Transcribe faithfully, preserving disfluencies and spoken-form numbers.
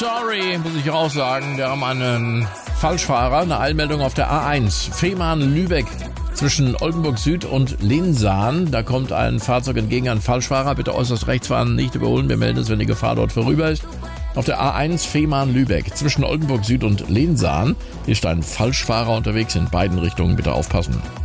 sorry, muss ich auch sagen. Wir haben einen Falschfahrer, eine Eilmeldung auf der A eins. Fehmarn-Lübeck zwischen Oldenburg Süd und Linsahn. Da kommt ein Fahrzeug entgegen, ein Falschfahrer. Bitte äußerst rechts fahren, nicht überholen. Wir melden es, wenn die Gefahr dort vorüber ist. Auf der A eins Fehmarn-Lübeck zwischen Oldenburg Süd und Linsahn ist ein Falschfahrer unterwegs in beiden Richtungen. Bitte aufpassen.